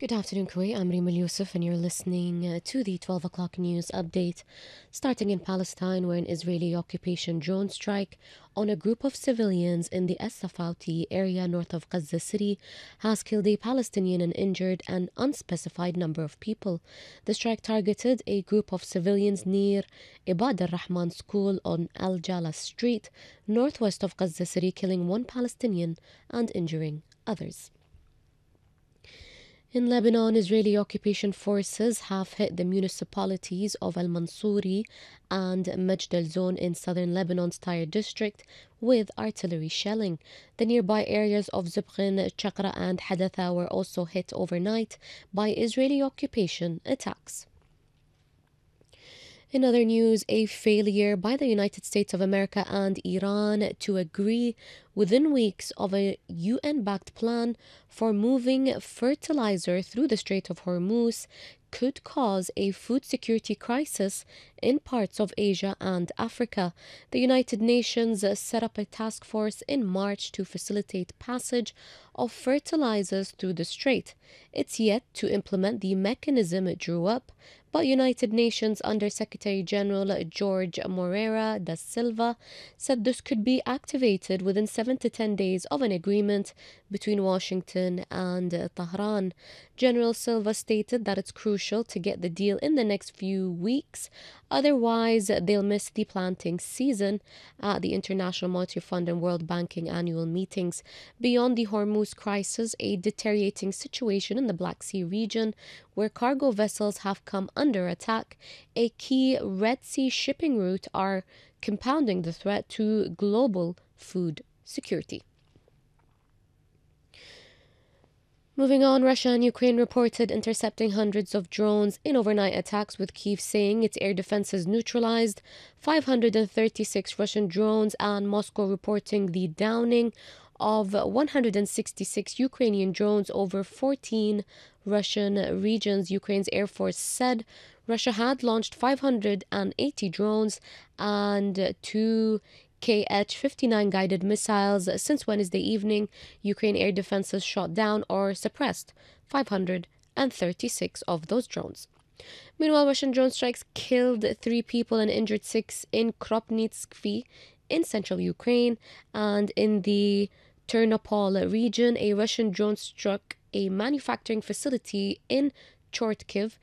Good afternoon, Kuwait. I'm Rima Yusuf, and you're listening to the 12 o'clock news update. Starting in Palestine, where an Israeli occupation drone strike on a group of civilians in the Es Safauti area north of Gaza City has killed a Palestinian and injured an unspecified number of people. The strike targeted a group of civilians near Ibad al Rahman School on Al Jala Street, northwest of Gaza City, killing one Palestinian and injuring others. In Lebanon, Israeli occupation forces have hit the municipalities of Al Mansouri and Majd al Zone in southern Lebanon's Tyre district with artillery shelling. The nearby areas of Zubqin, Chaqra, and Hadatha were also hit overnight by Israeli occupation attacks. In other news, a failure by the United States of America and Iran to agree within weeks of a UN-backed plan for moving fertilizer through the Strait of Hormuz could cause a food security crisis in parts of Asia and Africa. The United Nations set up a task force in March to facilitate passage of fertilizers through the strait. It's yet to implement the mechanism it drew up, but United Nations Under Secretary General George Moreira da Silva said this could be activated within 7 to 10 days of an agreement between Washington and Tehran. General Silva stated that it's crucial to get the deal in the next few weeks, otherwise they'll miss the planting season at the International Monetary Fund and World Banking annual meetings. Beyond the Hormuz crisis, a deteriorating situation in the Black Sea region where cargo vessels have come under attack, a key Red Sea shipping route, are compounding the threat to global food security. Moving on, Russia and Ukraine reported intercepting hundreds of drones in overnight attacks, with Kyiv saying its air defenses neutralized 536 Russian drones and Moscow reporting the downing of 166 Ukrainian drones over 14 Russian regions. Ukraine's Air Force said Russia had launched 580 drones and two Kh-59 guided missiles since Wednesday evening. Ukraine air defenses shot down or suppressed 536 of those drones. Meanwhile, Russian drone strikes killed 3 people and injured 6 in Kropyvnytskyi in central Ukraine, and in the Ternopil region, a Russian drone struck a manufacturing facility in Chortkiv,